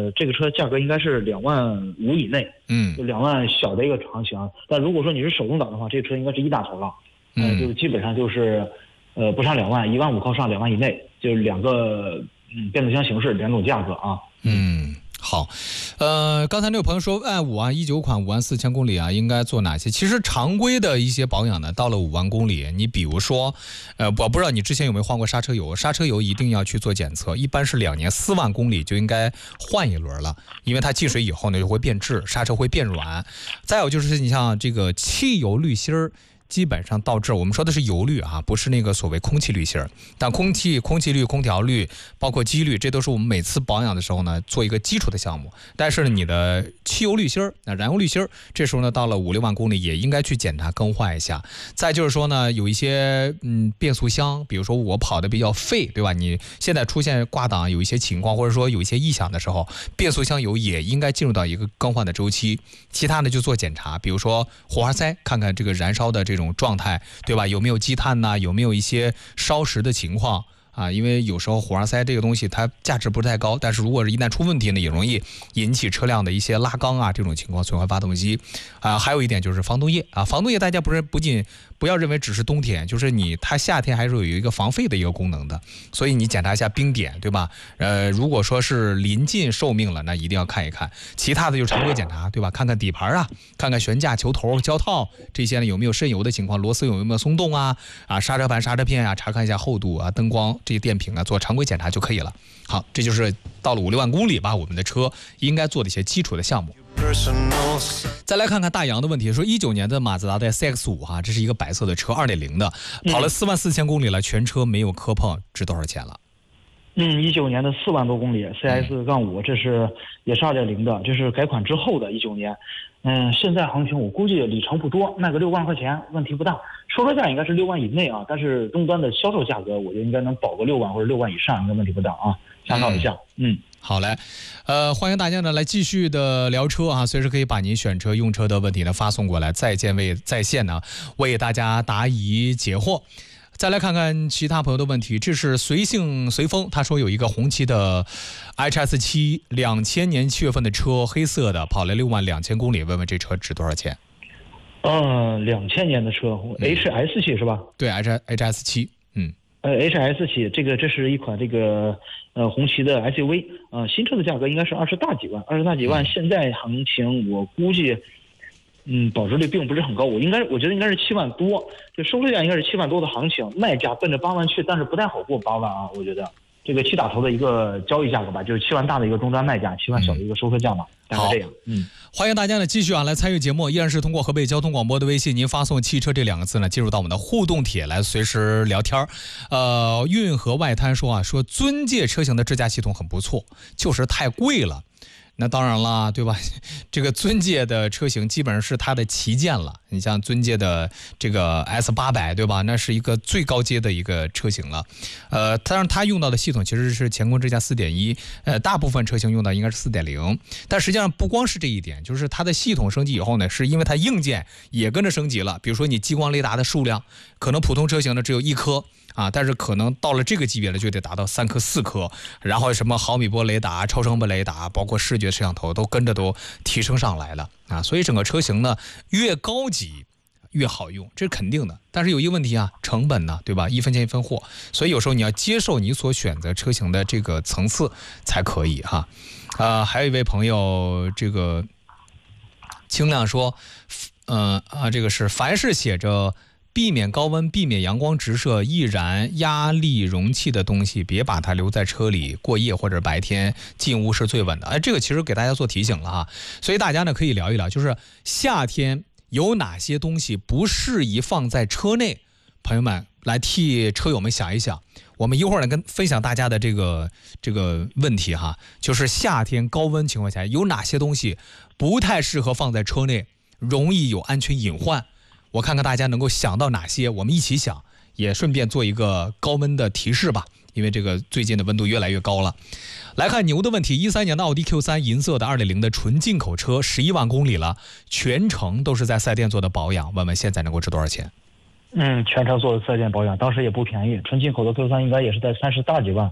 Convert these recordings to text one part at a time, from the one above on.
这个车价格应该是2.5万以内，就2万小的一个行情。但如果说你是手动挡的话，这个车应该是一大头了，就基本上就是不上2万，1.5万靠上2万以内，就是两个变速箱形式两种价格啊。 好，刚才那个朋友说，i5啊，19款54000公里啊，应该做哪些？其实常规的一些保养呢，到了5万公里，你比如说，我不知道你之前有没有换过刹车油，刹车油一定要去做检测，一般是2年4万公里就应该换一轮了，因为它进水以后呢就会变质，刹车会变软。再有就是你像这个汽油滤芯儿。基本上到这儿，我们说的是油滤啊，不是那个所谓空气滤芯儿。但空气滤、空调滤，包括机滤，这都是我们每次保养的时候呢，做一个基础的项目。但是呢，你的汽油滤芯儿、燃油滤芯儿，这时候呢，到了5、6万公里也应该去检查更换一下。再就是说呢，有一些变速箱，比如说我跑的比较废，对吧？你现在出现挂档有一些情况，或者说有一些异响的时候，变速箱油也应该进入到一个更换的周期。其他的就做检查，比如说火花塞，看看这个燃烧的这种状态，对吧？有没有积碳呐？有没有一些烧蚀的情况啊？因为有时候火花塞这个东西它价值不是太高，但是如果是一旦出问题呢，也容易引起车辆的一些拉缸啊这种情况，损坏发动机啊。还有一点就是防冻液啊，防冻液大家不要认为只是冬天，就是它夏天还是有一个防废的一个功能的，所以你检查一下冰点，对吧？如果说是临近寿命了，那一定要看一看。其他的就是常规检查，对吧？看看底盘啊，看看悬架、球头、胶套这些呢有没有渗油的情况，螺丝有没有松动啊？刹车盘、刹车片啊，查看一下厚度啊，灯光这些电瓶啊，做常规检查就可以了。好，这就是到了5、6万公里吧，我们的车应该做的一些基础的项目。再来看看大洋的问题，说19年的马自达的 CX-5 哈，这是一个白色的车，2.0的，跑了44000公里了，全车没有磕碰，值多少钱了 ？19年的4万多公里 CS-5，这是也是2.0的，这是改款之后的19年。现在行情我估计里程不多，卖个6万块钱问题不大，收车价应该是6万以内啊，但是终端的销售价格我觉得应该能保个6万或者6万以上，应该问题不大啊，参考一下。 好嘞，欢迎大家呢来继续的聊车啊，随时可以把您选车用车的问题呢发送过来，在线呢为大家答疑解惑。再来看看其他朋友的问题，这是随性随风，他说有一个红旗的 HS7 2000年7月份的车，黑色的，跑了62000公里，问问这车值多少钱 ？2000年的车，HS 系是吧？ 对 ，HS7， HS 系，这是一款红旗的 SUV，新车的价格应该是20大几万，现在行情我估计。保值率并不是很高，我觉得应该是7万多，就收车价应该是7万多的行情，卖价奔着8万去，但是不太好过8万啊，我觉得这个7打头的一个交易价格吧，就是7万大的一个终端卖价，7万小的一个收车价嘛，大概这样。 欢迎大家呢继续来参与节目，依然是通过河北交通广播的微信，您发送汽车这2个字呢，进入到我们的互动帖来随时聊天。运河外滩说尊界车型的智驾系统很不错，就是太贵了。那当然了，对吧？这个尊界的车型基本上是它的旗舰了。你像尊界的这个 S800， 对吧？那是一个最高阶的一个车型了。当然它用到的系统其实是乾坤智驾 4.1， 大部分车型用到应该是 4.0。但实际上不光是这一点，就是它的系统升级以后呢，是因为它硬件也跟着升级了。比如说你激光雷达的数量，可能普通车型呢只有1颗。但是可能到了这个级别了，就得达到3颗、4颗，然后什么毫米波雷达、超声波雷达，包括视觉摄像头都跟着都提升上来了啊！所以整个车型呢越高级越好用，这是肯定的。但是有一个问题啊，成本呢，对吧？一分钱一分货，所以有时候你要接受你所选择车型的这个层次才可以哈。还有一位朋友，这个清亮说，这个是凡是写着。避免高温，避免阳光直射，易燃压力容器的东西，别把它留在车里过夜或者白天进屋是最稳的。这个其实给大家做提醒了哈，所以大家呢可以聊一聊，就是夏天有哪些东西不适宜放在车内？朋友们来替车友们想一想，我们一会儿呢分享大家的这个问题哈，就是夏天高温情况下有哪些东西不太适合放在车内，容易有安全隐患。我看看大家能够想到哪些，我们一起想，也顺便做一个高温的提示吧，因为这个最近的温度越来越高了。来看牛的问题，13年的奥迪 Q3 银色的 2.0 的纯进口车，11万公里了，全程都是在4S店做的保养，问问现在能够值多少钱？ 全程做的4S店保养，当时也不便宜，纯进口的 Q3 应该也是在30大几万，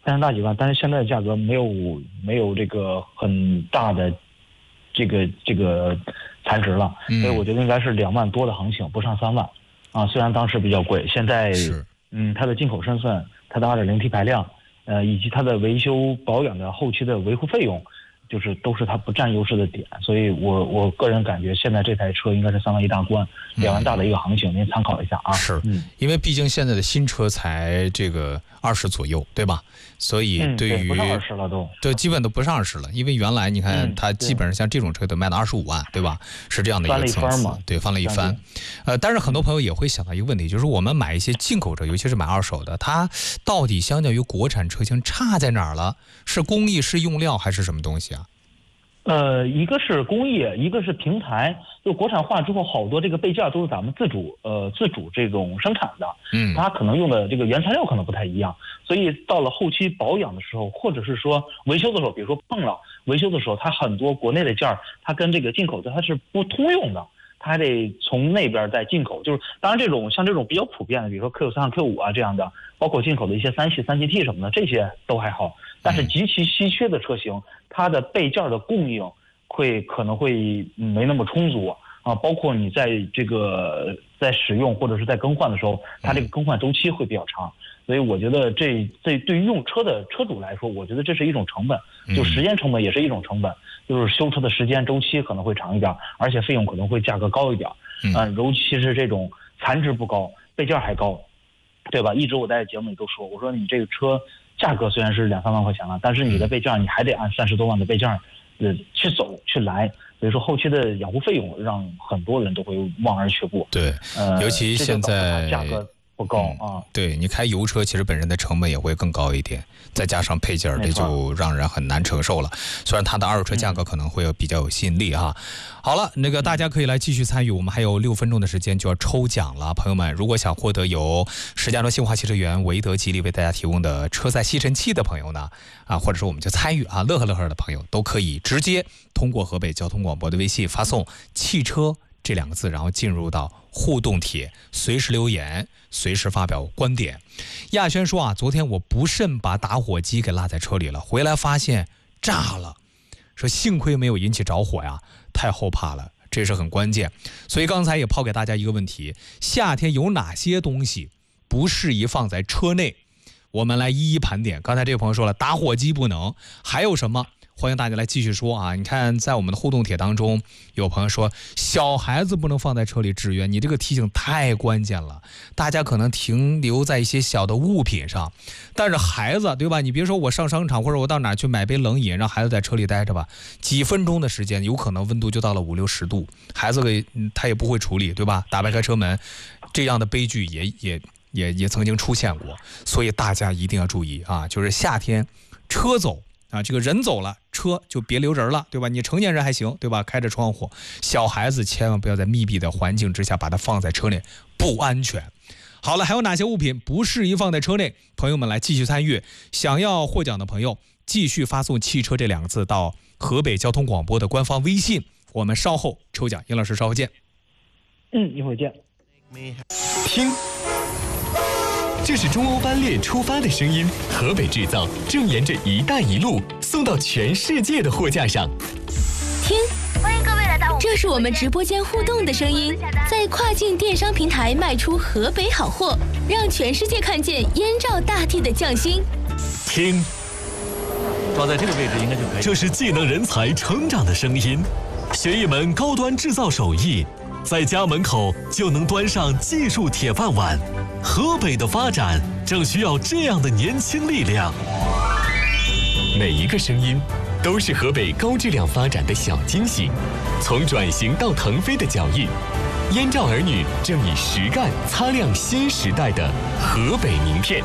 大几万，但是现在的价格没有这个很大的这个残值了，所以我觉得应该是2万多的行情，不上3万啊。虽然当时比较贵，现在它的进口身份、它的 2.0T 排量，以及它的维修保养的后期的维护费用，就是都是它不占优势的点。所以我个人感觉现在这台车应该是3万一大关，2万大的一个行情，您参考一下啊。 是，因为毕竟现在的新车才这个20左右，对吧？所以对于不上20了都， 对，基本都不上20了。因为原来你看它基本上像这种车都卖到25万，对吧？是这样的一个层次，对，翻了一番。但是很多朋友也会想到一个问题，就是我们买一些进口车，尤其是买2手的，它到底相较于国产车型差在哪儿了？是工艺，是用料，还是什么东西啊？ 一个是工艺，一个是平台。就国产化之后，好多这个备件都是咱们自主这种生产的，它可能用的这个原材料可能不太一样，所以到了后期保养的时候，或者是说维修的时候，比如说碰了维修的时候，它很多国内的件儿，它跟这个进口的它是不通用的，它还得从那边再进口。就是当然像这种比较普遍的，比如说 Q3、Q5啊这样的，包括进口的一些3系、3GT 什么的，这些都还好。但是极其稀缺的车型，它的备件的供应可能会没那么充足啊，包括你在使用或者是在更换的时候，它这个更换周期会比较长。所以我觉得这对于用车的车主来说，我觉得这是一种成本，就时间成本也是一种成本，就是修车的时间周期可能会长一点，而且费用可能会价格高一点。尤其是这种残值不高，备件还高，对吧？一直我在节目里都说，我说你这个车价格虽然是2、3万块钱了，但是你的备件你还得按30多万的备件去走去来，所以说后期的养护费用让很多人都会望而却步。 对，尤其现在价格不高啊。 对，你开油车其实本身的成本也会更高一点，再加上配件，这就让人很难承受了。虽然它的2手车价格可能会比较有吸引力哈。好了，大家可以来继续参与，我们还有6分钟的时间就要抽奖了，朋友们，如果想获得由石家庄新华汽车园维德吉利为大家提供的车载吸尘器的朋友呢，或者说我们就参与乐呵的朋友，都可以直接通过河北交通广播的微信发送汽车这2个字，然后进入到互动帖，随时留言，随时发表观点。亚轩说昨天我不慎把打火机给落在车里了，回来发现炸了，说幸亏没有引起着火呀，太后怕了，这是很关键。所以刚才也抛给大家一个问题，夏天有哪些东西不适宜放在车内？我们来一一盘点。刚才这个朋友说了，打火机不能，还有什么？欢迎大家来继续说你看在我们的互动帖当中，有朋友说小孩子不能放在车里制约，你这个提醒太关键了。大家可能停留在一些小的物品上，但是孩子对吧，你别说我上商场或者我到哪去买杯冷饮，让孩子在车里待着吧，几分钟的时间有可能温度就到了5、60度，孩子他也不会处理，对吧？打不开车门，这样的悲剧也曾经出现过。所以大家一定要注意就是夏天车走这个人走了，车就别留人了，对吧？你成年人还行，对吧？开着窗户，小孩子千万不要在密闭的环境之下把它放在车内，不安全。好了，还有哪些物品不适宜放在车内？朋友们来继续参与，想要获奖的朋友继续发送汽车这2个字到河北交通广播的官方微信，我们稍后抽奖。殷老师稍后见。 一会儿见。 听，这是中欧班列出发的声音，河北制造正沿着“一带一路”送到全世界的货架上。 听，欢迎各位来到这是我们直播间互动的声音，在跨境电商平台卖出河北好货，让全世界看见燕赵大地的匠心。 听， 抓在这个位置应该就可以。 这是技能人才成长的声音，学一门高端制造手艺，在家门口就能端上技术铁饭碗。河北的发展正需要这样的年轻力量。每一个声音都是河北高质量发展的小惊喜，从转型到腾飞的脚印，燕赵儿女正以实干擦亮新时代的河北名片。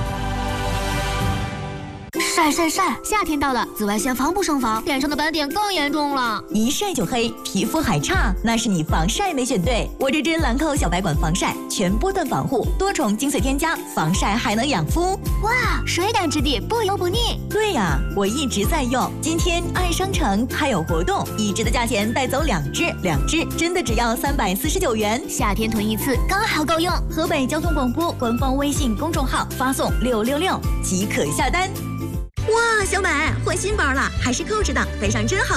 晒晒晒！夏天到了，紫外线防不胜防，脸上的斑点更严重了。 一晒就黑，皮肤还差，那是你防晒没选对。我这支兰蔻小白管防晒，全波段防护，多重精粹添加，防晒还能养肤。 哇，水感质地，不油不腻。 对呀，我一直在用。今天爱商城还有活动，1支的价钱带走2支，2支真的只要349元。 夏天囤一次刚好够用。 河北交通广播官方微信公众号发送666即可下单。 哇，小美换新包了，还是扣着的，背上真好